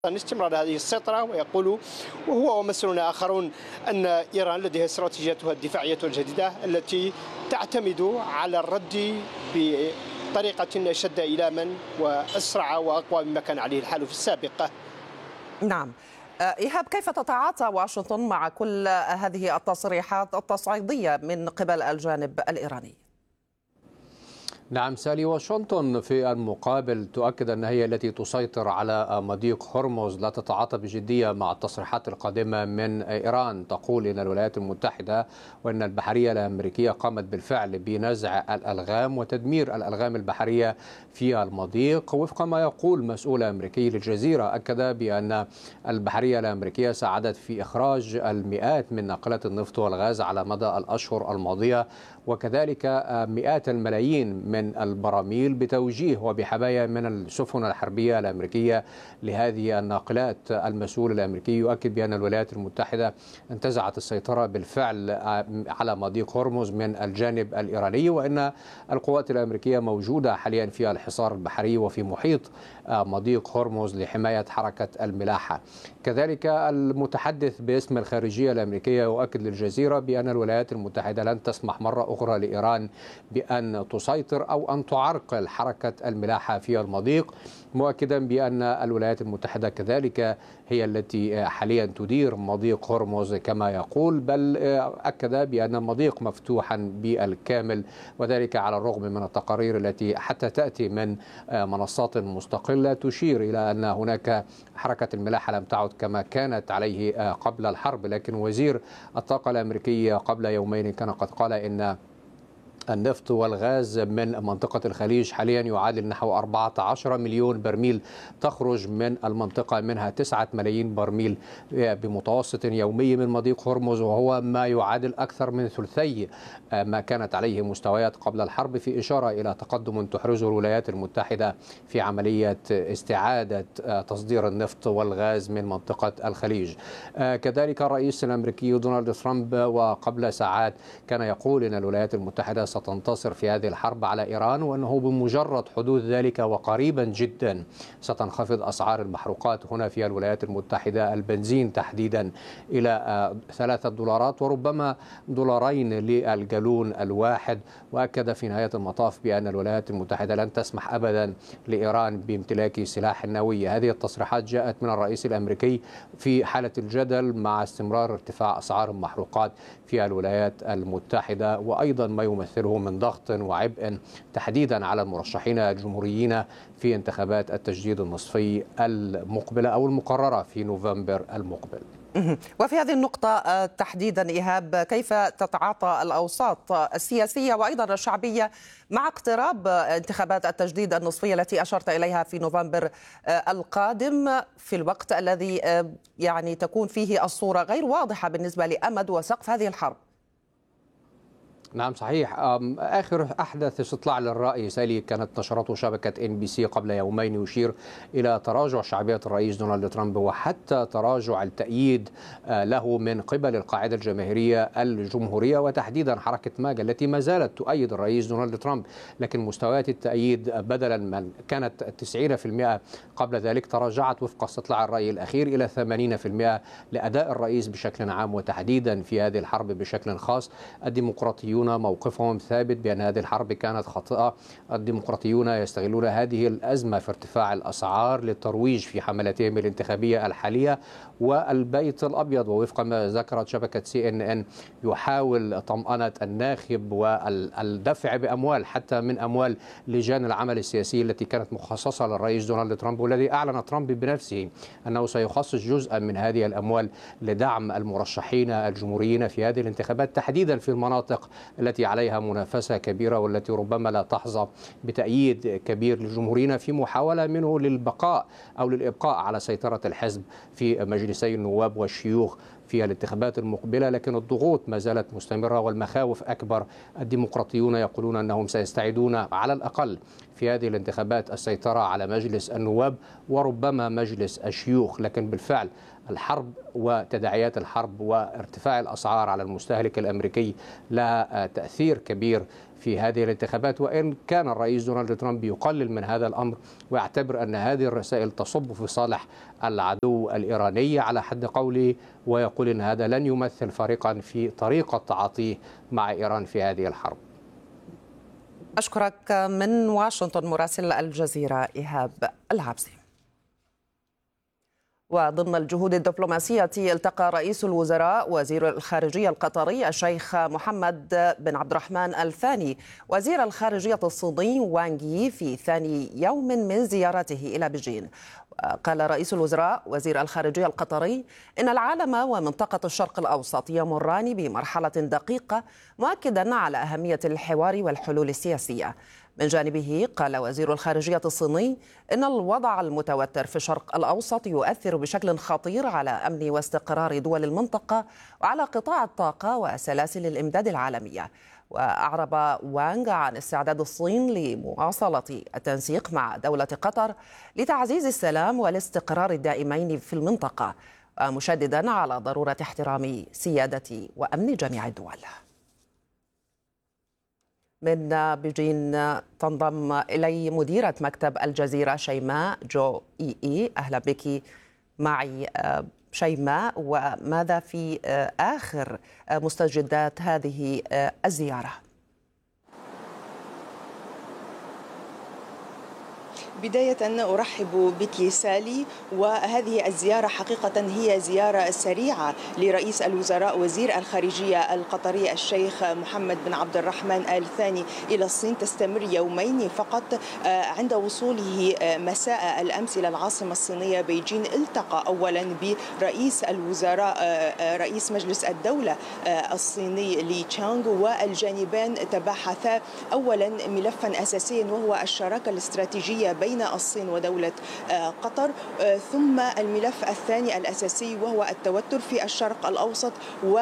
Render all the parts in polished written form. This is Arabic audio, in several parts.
استمرار هذه السيطرة، ويقول وهو ومسؤولون آخرون أن إيران لديها استراتيجيتها الدفاعية الجديدة التي تعتمد على الرد بطريقة أشد إيلاما وأسرع وأقوى مما كان عليه الحال في السابق. نعم. إيهاب، كيف تتعاطى واشنطن مع كل هذه التصريحات التصعيدية من قبل الجانب الإيراني؟ نعم سالي، واشنطن في المقابل تؤكد أن هي التي تسيطر على مضيق هرمز، لا تتعاطى بجدية مع التصريحات القادمة من إيران. تقول إن الولايات المتحدة وأن البحرية الأمريكية قامت بالفعل بنزع الألغام وتدمير الألغام البحرية في المضيق. وفق ما يقول مسؤول أمريكي للجزيرة، أكد بأن البحرية الأمريكية ساعدت في إخراج المئات من ناقلات النفط والغاز على مدى الأشهر الماضية، وكذلك مئات الملايين من البراميل بتوجيه وبحماية من السفن الحربية الأمريكية لهذه الناقلات. المسؤول الأمريكي يؤكد بأن الولايات المتحدة انتزعت السيطرة بالفعل على مضيق هرمز من الجانب الإيراني، وأن القوات الأمريكية موجودة حاليا في الحصار البحري وفي محيط مضيق هرمز لحماية حركة الملاحة. كذلك المتحدث باسم الخارجية الأمريكية يؤكد للجزيرة بأن الولايات المتحدة لن تسمح مرة أخرى لإيران بأن تسيطر أو أن تعرقل حركة الملاحة في المضيق، مؤكدا بأن الولايات المتحدة كذلك هي التي حاليا تدير مضيق هرمز كما يقول، بل أكد بأن المضيق مفتوحا بالكامل، وذلك على الرغم من التقارير التي حتى تأتي من منصات مستقلة تشير إلى أن هناك حركة الملاحة لم تعد كما كانت عليه قبل الحرب. لكن وزير الطاقة الأمريكي قبل يومين كان قد قال إن النفط والغاز من منطقة الخليج حاليا يعادل نحو 14 مليون برميل تخرج من المنطقة، منها 9 ملايين برميل بمتوسط يومي من مضيق هرمز، وهو ما يعادل أكثر من ثلثي ما كانت عليه مستويات قبل الحرب، في إشارة إلى تقدم تحرزه الولايات المتحدة في عملية استعادة تصدير النفط والغاز من منطقة الخليج. كذلك الرئيس الأمريكي دونالد ترامب وقبل ساعات كان يقول إن الولايات المتحدة ستنتصر في هذه الحرب على إيران، وأنه بمجرد حدوث ذلك وقريبا جدا ستنخفض أسعار المحروقات هنا في الولايات المتحدة، البنزين تحديدا إلى $3 وربما $2 للجالون الواحد. وأكد في نهاية المطاف بأن الولايات المتحدة لن تسمح أبدا لإيران بامتلاك سلاح نووي. هذه التصريحات جاءت من الرئيس الأمريكي في حالة الجدل مع استمرار ارتفاع أسعار المحروقات في الولايات المتحدة، وأيضا ما يمثله من ضغط وعبء تحديدا على المرشحين الجمهوريين في انتخابات التجديد النصفي المقبلة أو المقررة في نوفمبر المقبل. وفي هذه النقطة تحديدا إيهاب، كيف تتعاطى الأوساط السياسية وأيضا الشعبية مع اقتراب انتخابات التجديد النصفية التي أشرت إليها في نوفمبر القادم، في الوقت الذي يعني تكون فيه الصورة غير واضحة بالنسبة لأمد وسقف هذه الحرب؟ نعم صحيح. آخر أحدث استطلاع للرأي سالي كانت نشرته شبكة NBC قبل يومين يشير إلى تراجع شعبية الرئيس دونالد ترامب وحتى تراجع التأييد له من قبل القاعدة الجماهيرية الجمهورية، وتحديدا حركة ماجا التي ما زالت تؤيد الرئيس دونالد ترامب، لكن مستويات التأييد بدلا من كانت 90% قبل ذلك تراجعت وفق استطلاع الرأي الأخير إلى 80% لأداء الرئيس بشكل عام، وتحديدا في هذه الحرب بشكل خاص. الديمقراطيون موقفهم ثابت بأن هذه الحرب كانت خاطئة. الديمقراطيون يستغلون هذه الأزمة في ارتفاع الأسعار للترويج في حملاتهم الانتخابية الحالية. والبيت الأبيض ووفق ما ذكرت شبكة CNN يحاول طمأنة الناخب والدفع بأموال حتى من أموال لجان العمل السياسي التي كانت مخصصة للرئيس دونالد ترامب، والذي أعلن ترامب بنفسه أنه سيخصص جزءا من هذه الأموال لدعم المرشحين الجمهوريين في هذه الانتخابات، تحديدا في المناطق التي عليها منافسة كبيرة والتي ربما لا تحظى بتأييد كبير للجمهوريين في محاولة منه للبقاء أو للإبقاء على سيطرة الحزب في مجلسي النواب والشيوخ في الانتخابات المقبلة. لكن الضغوط ما زالت مستمرة والمخاوف أكبر. الديمقراطيون يقولون أنهم سيستعيدون على الأقل في هذه الانتخابات السيطرة على مجلس النواب وربما مجلس الشيوخ، لكن بالفعل الحرب وتداعيات الحرب وارتفاع الأسعار على المستهلك الأمريكي لها تأثير كبير في هذه الانتخابات، وإن كان الرئيس دونالد ترامب يقلل من هذا الأمر ويعتبر أن هذه الرسائل تصب في صالح العدو الإيراني على حد قوله، ويقول أن هذا لن يمثل فارقا في طريقة تعاطيه مع إيران في هذه الحرب. أشكرك من واشنطن مراسل الجزيرة إيهاب العبسي. وضمن الجهود الدبلوماسية التقى رئيس الوزراء وزير الخارجية القطري الشيخ محمد بن عبد الرحمن الثاني وزير الخارجية الصيني وانغ يي في ثاني يوم من زيارته إلى بكين. قال رئيس الوزراء وزير الخارجية القطري إن العالم ومنطقة الشرق الأوسط يمران بمرحلة دقيقة، مؤكدا على أهمية الحوار والحلول السياسية. من جانبه قال وزير الخارجية الصيني إن الوضع المتوتر في الشرق الأوسط يؤثر بشكل خطير على أمن واستقرار دول المنطقة وعلى قطاع الطاقة وسلاسل الإمداد العالمية. وأعرب وانغ عن استعداد الصين لمواصلة التنسيق مع دولة قطر لتعزيز السلام والاستقرار الدائمين في المنطقة، مشددا على ضرورة احترام سيادة وأمن جميع الدول. من بكين تنضم إلي مديرة مكتب الجزيرة شيماء جو إي. أهلا بك معي شيماء، وماذا في آخر مستجدات هذه الزيارة؟ بداية أرحب بك سالي، وهذه الزيارة حقيقة هي زيارة سريعة لرئيس الوزراء وزير الخارجية القطري الشيخ محمد بن عبد الرحمن الثاني إلى الصين، تستمر يومين فقط. عند وصوله مساء الأمس إلى العاصمة الصينية بيجين التقى أولا برئيس الوزراء رئيس مجلس الدولة الصيني لي تشانغ، والجانبان تباحثا أولا ملفا أساسيا وهو الشراكة الاستراتيجية بين الصين ودولة قطر، ثم الملف الثاني الأساسي وهو التوتر في الشرق الأوسط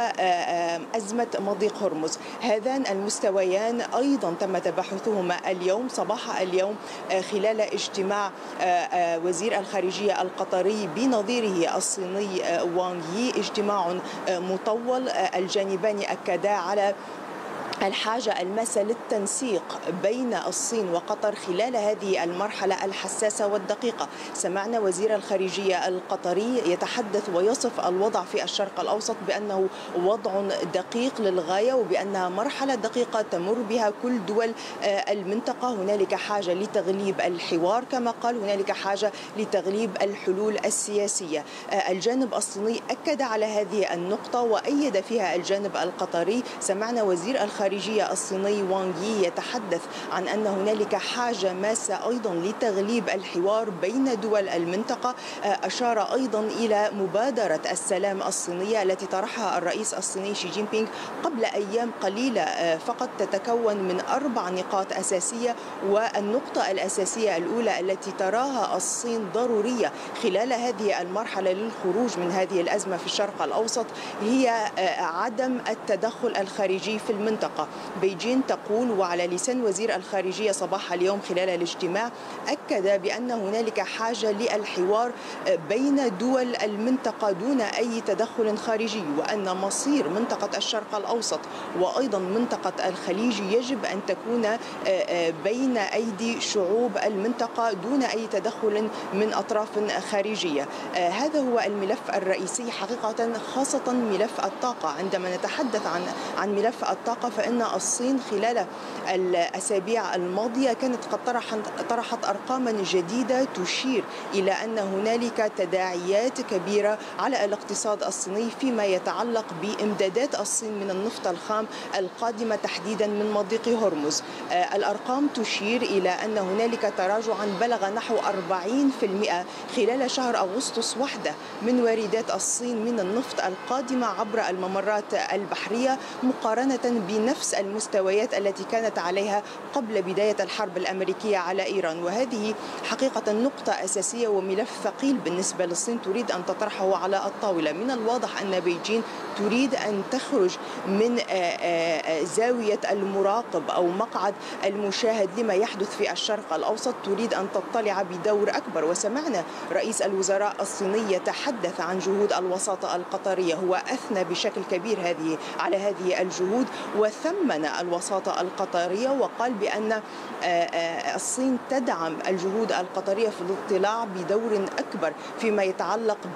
وأزمة مضيق هرمز. هذان المستويان أيضا تم تباحثهما اليوم صباح اليوم خلال اجتماع وزير الخارجية القطري بنظيره الصيني وانغ يي، اجتماع مطول. الجانبان أكدا على الحاجة الماسة للتنسيق بين الصين وقطر خلال هذه المرحلة الحساسة والدقيقة. سمعنا وزير الخارجية القطري يتحدث ويصف الوضع في الشرق الأوسط بأنه وضع دقيق للغاية، وبأنها مرحلة دقيقة تمر بها كل دول المنطقة. هنالك حاجة لتغليب الحوار كما قال، هنالك حاجة لتغليب الحلول السياسية. الجانب الصيني أكد على هذه النقطة وأيد فيها الجانب القطري. سمعنا وزير الخارجية الصيني وانغ يي يتحدث عن أن هنالك حاجة ماسة أيضا لتغليب الحوار بين دول المنطقة. أشار أيضا إلى مبادرة السلام الصينية التي طرحها الرئيس الصيني شي جين بينغ قبل أيام قليلة فقط، تتكون من 4 نقاط أساسية. والنقطة الأساسية الأولى التي تراها الصين ضرورية خلال هذه المرحلة للخروج من هذه الأزمة في الشرق الأوسط هي عدم التدخل الخارجي في المنطقة. بيجين تقول وعلى لسان وزير الخارجية صباح اليوم خلال الاجتماع أكد بأن هنالك حاجة للحوار بين دول المنطقة دون أي تدخل خارجي، وأن مصير منطقة الشرق الأوسط وأيضا منطقة الخليج يجب أن تكون بين أيدي شعوب المنطقة دون أي تدخل من أطراف خارجية. هذا هو الملف الرئيسي حقيقة، خاصة ملف الطاقة. عندما نتحدث عن ملف الطاقة فإن الصين خلال الأسابيع الماضية كانت قد طرحت أرقاما جديدة تشير إلى أن هنالك تداعيات كبيرة على الاقتصاد الصيني فيما يتعلق بإمدادات الصين من النفط الخام القادمة تحديدا من مضيق هرمز. الأرقام تشير إلى أن هنالك تراجعا بلغ نحو 40% خلال شهر أغسطس وحده من واردات الصين من النفط القادمة عبر الممرات البحرية، مقارنة بنفس المستويات التي كانت عليها قبل بداية الحرب الأمريكية على إيران. وهذه حقيقة نقطة أساسية وملف ثقيل بالنسبة للصين تريد أن تطرحه على الطاولة. من الواضح أن بيجين تريد أن تخرج من زاوية المراقب أو مقعد المشاهد لما يحدث في الشرق الأوسط، تريد أن تطلع بدور أكبر. وسمعنا رئيس الوزراء الصيني يتحدث عن جهود الوساطة القطرية، هو أثنى بشكل كبير على هذه الجهود، ثمن الوساطة القطرية وقال بأن الصين تدعم الجهود القطرية في الاطلاع بدور أكبر فيما يتعلق